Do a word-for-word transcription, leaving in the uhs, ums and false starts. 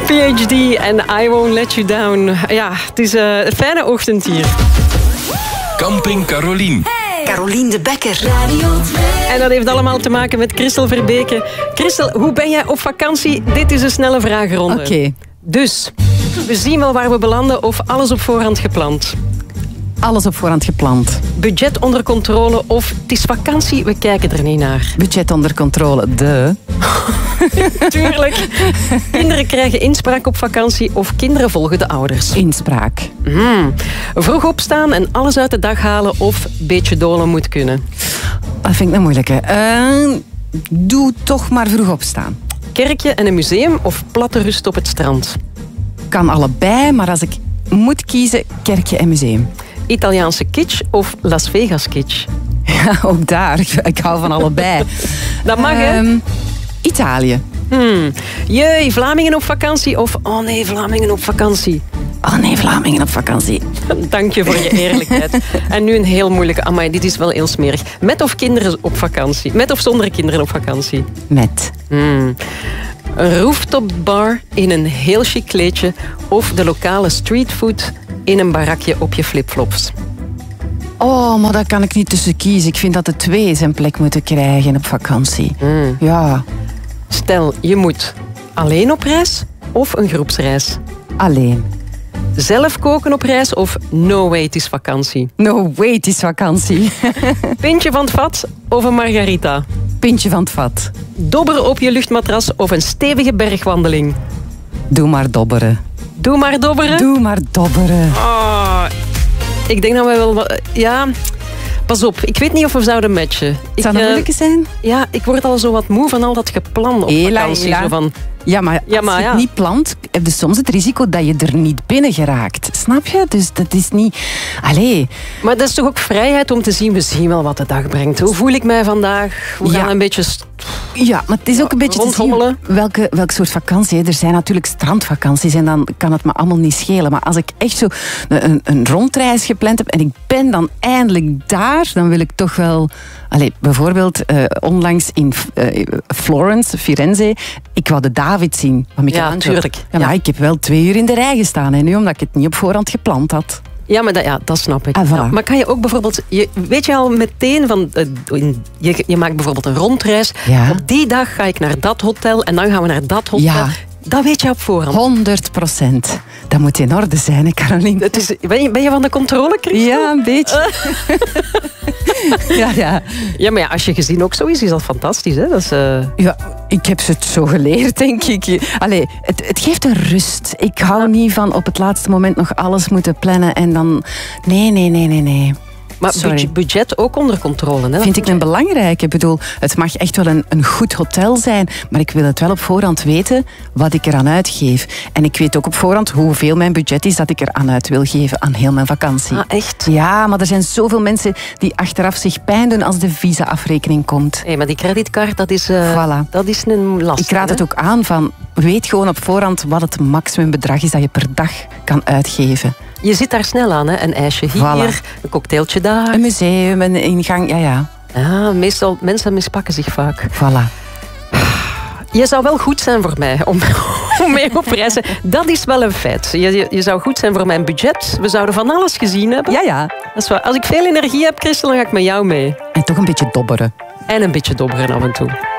P H D en I Won't Let You Down. Ja, het is uh, een fijne ochtend hier. Camping Carolien. Hey. Carolien de Bekker. Radio twee. En dat heeft allemaal te maken met Christel Verbeke. Christel, hoe ben jij op vakantie? Dit is een snelle vragenronde. Oké. Okay. Dus, we zien wel waar we belanden of alles op voorhand gepland? Alles op voorhand gepland. Budget onder controle of het is vakantie, we kijken er niet naar? Budget onder controle, de. Tuurlijk. Kinderen krijgen inspraak op vakantie of kinderen volgen de ouders? Inspraak. Mm. Vroeg opstaan en alles uit de dag halen of een beetje dolen moet kunnen? Dat vind ik een moeilijke. Uh, doe toch maar vroeg opstaan. Kerkje en een museum of platte rust op het strand? Kan allebei, maar als ik moet kiezen, kerkje en museum. Italiaanse kitsch of Las Vegas kitsch? Ja, ook daar. Ik, ik hou van allebei. Dat mag, hè? Um, Italië. Hmm. Jee, Vlamingen op vakantie of oh nee, Vlamingen op vakantie? Oh nee, Vlamingen op vakantie. Dank je voor je eerlijkheid. En nu een heel moeilijke. Amai, dit is wel heel smerig. Met of kinderen op vakantie? Met of zonder kinderen op vakantie? Met. Hmm. Een rooftop bar in een heel chic kleedje of de lokale streetfood in een barakje op je flipflops? Oh, maar daar kan ik niet tussen kiezen. Ik vind dat de twee zijn plek moeten krijgen op vakantie. Mm. Ja. Stel, je moet alleen op reis of een groepsreis? Alleen. Zelf koken op reis of no way, het is vakantie? No way, het is vakantie. Pintje van het vat of een margarita? Pintje van het vat. Dobberen op je luchtmatras of een stevige bergwandeling? Doe maar dobberen. Doe maar dobberen? Doe maar dobberen. Oh, ik denk dat wij wel... Ja, pas op. Ik weet niet of we zouden matchen. Ik, Zou dat uh, moeilijk zijn? Ja, ik word al zo wat moe van al dat gepland op Hela, vakantie. hela. Zo van, ja, maar ja, als maar, je het ja. niet plant, heb je soms het risico dat je er niet binnen geraakt. Snap je? Dus dat is niet... Allee. Maar dat is toch ook vrijheid om te zien, we zien wel wat de dag brengt. Hoe voel ik mij vandaag? We gaan ja. een beetje... St- Ja, maar het is ook een beetje te zien welke, welk soort vakantie. Er zijn natuurlijk strandvakanties en dan kan het me allemaal niet schelen. Maar als ik echt zo een, een rondreis gepland heb en ik ben dan eindelijk daar, dan wil ik toch wel... Allee, bijvoorbeeld uh, onlangs in uh, Florence, Firenze, ik wou de David zien. Ja, natuurlijk. Ja, maar ja. Ik heb wel twee uur in de rij gestaan, hè, nu, omdat ik het niet op voorhand gepland had. Ja, maar dat, ja, dat snap ik. Ah, voilà. Ja, maar kan je ook bijvoorbeeld... Je, weet je al meteen van... Uh, je, je maakt bijvoorbeeld een rondreis. Ja. Op die dag ga ik naar dat hotel en dan gaan we naar dat hotel. Ja. Dat weet je op voorhand. honderd procent. Dat moet in orde zijn, hè, Caroline. Het is, ben, je, ben je van de controle, Christel? Ja, een beetje. ja, ja. Ja, maar ja, als je gezien ook zo is, is dat fantastisch. Hè? Dat is, uh... Ja, ik heb het zo geleerd, denk ik. Allee, het, het geeft een rust. Ik hou niet van op het laatste moment nog alles moeten plannen en dan... Nee, nee, nee, nee, nee. Maar budget, budget ook onder controle. Hè? Vind ik een belangrijke. Ik bedoel, het mag echt wel een, een goed hotel zijn, maar ik wil het wel op voorhand weten wat ik eraan uitgeef. En ik weet ook op voorhand hoeveel mijn budget is dat ik er aan uit wil geven aan heel mijn vakantie. Ah, echt? Ja, maar er zijn zoveel mensen die achteraf zich pijn doen als de visa-afrekening komt. Hey, maar die creditcard, dat is, uh, voilà. dat is een last. Ik raad hè? het ook aan van, weet gewoon op voorhand wat het maximumbedrag is dat je per dag kan uitgeven. Je zit daar snel aan, hè? Een ijsje hier, Voilà. een cocktailtje daar. Een museum, een ingang, ja, ja. Ja, meestal, mensen mispakken zich vaak. Voilà. Je zou wel goed zijn voor mij om, om mee op reizen. Dat is wel een feit. Je, je, je zou goed zijn voor mijn budget. We zouden van alles gezien hebben. Ja, ja. Dat is waar. Als ik veel energie heb, Christel, dan ga ik met jou mee. En toch een beetje dobberen. En een beetje dobberen af en toe.